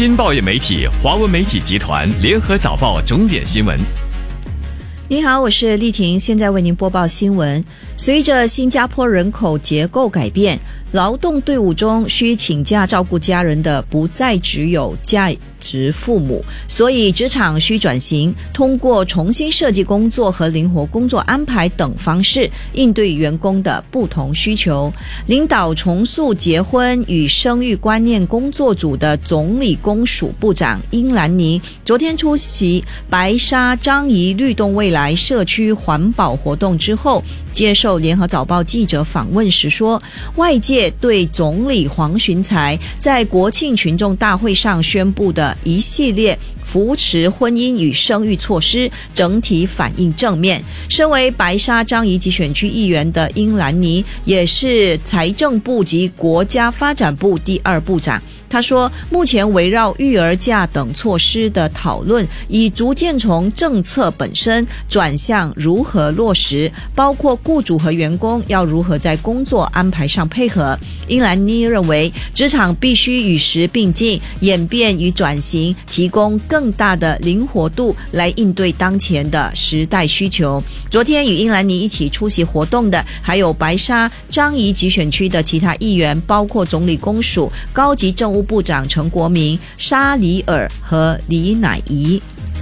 新报业媒体华文媒体集团联合早报重点新闻。 你好，我是丽婷，现在为您播报新闻。随着新加坡人口结构改变，劳动队伍中需请假照顾家人的不再只有在职父母，所以职场需转型，通过重新设计工作和灵活工作安排等方式，应对员工的不同需求。领导重塑结婚与生育观念工作组的总理公署部长英兰妮昨天出席白沙樟宜律动未来社区环保活动之后，接受联合早报记者访问时说，外界对总理黄循财在国庆群众大会上宣布的一系列扶持婚姻与生育措施整体反应正面。身为白沙樟宜集选区议员的英兰妮也是财政部及国家发展部第二部长。他说，目前围绕育儿假等措施的讨论已逐渐从政策本身转向如何落实，包括雇主和员工要如何在工作安排上配合。英兰妮认为，职场必须与时并进，演变与转型，提供更大的灵活度来应对当前的时代需求。昨天与英兰妮一起出席活动的还有白沙樟宜集选区的其他议员，包括总理公署高级政务部长陈国明、沙里尔和李乃怡。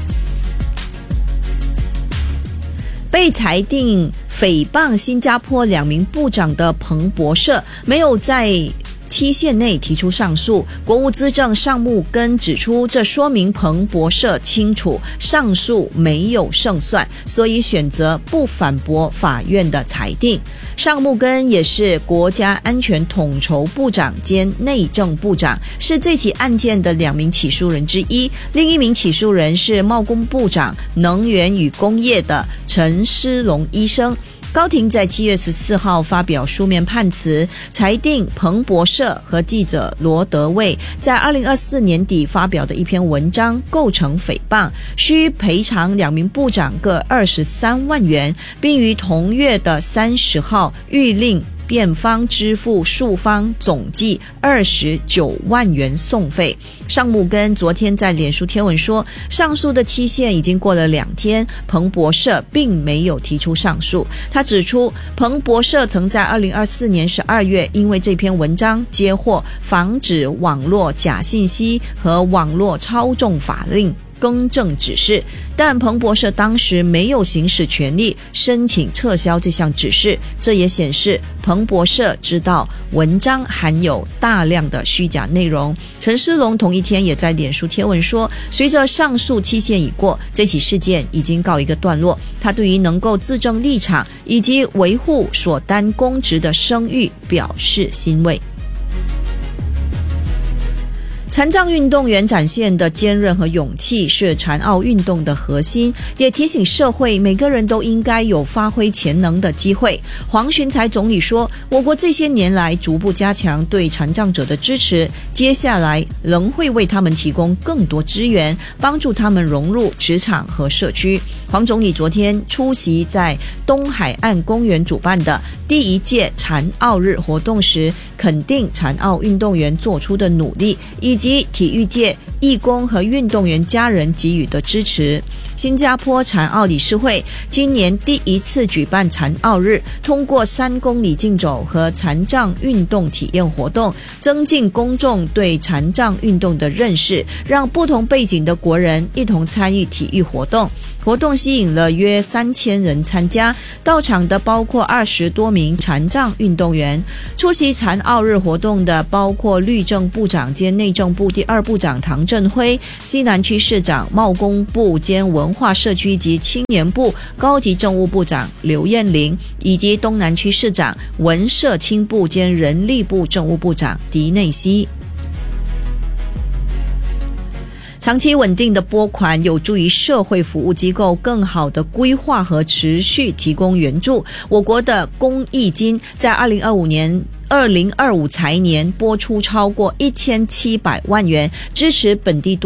被裁定诽谤新加坡2名部长的彭博社没有在期限内提出上诉。国务资政尚木根指出，这说明彭博社清楚上诉没有胜算，所以选择不反驳法院的裁定。尚木根也是国家安全统筹部长兼内政部长，是这起案件的2名起诉人之一。另一名起诉人是贸工部长能源与工业的陈思龙医生。高庭在7月14号发表书面判词，裁定彭博社和记者罗德卫在2024年底发表的一篇文章构成诽谤，需赔偿2名部长各23万元，并于同月的30号谕令辩方支付诉方总计29万元讼费。尚木根昨天在脸书贴文说，上诉的期限已经过了2天，彭博社并没有提出上诉。他指出，彭博社曾在2024年12月因为这篇文章接获防止网络假信息和网络操纵法令更正指示，但彭博社当时没有行使权利申请撤销这项指示。这也显示彭博社知道文章含有大量的虚假内容。陈思龙同一天也在脸书贴文说，随着上诉期限已过，这起事件已经告一个段落。他对于能够自证立场以及维护所担公职的声誉表示欣慰。残障运动员展现的坚韧和勇气是残奥运动的核心，也提醒社会每个人都应该有发挥潜能的机会。黄循财总理说，我国这些年来逐步加强对残障者的支持，接下来仍会为他们提供更多资源，帮助他们融入职场和社区。黄总理昨天出席在东海岸公园主办的第1届残奥日活动时，肯定残奥运动员做出的努力，以及体育界义工和运动员家人给予的支持。新加坡残奥理事会今年第一次举办残奥日，通过3公里竞走和残障运动体验活动，增进公众对残障运动的认识，让不同背景的国人一同参与体育活动。活动吸引了约3000人参加，到场的包括20多名残障运动员。出席残奥日活动的包括律政部长兼内政部第2部长唐振辉、西南区市长贸工部兼文化社区及青年部高级政务部长刘燕玲，以及东南区市长文社青部兼人力部政务部长狄内西。长期稳定的拨款有助于社会服务机构更好的规划和持续提供援助。我国的公益金在2025财年拨出超过1700万元，支持本地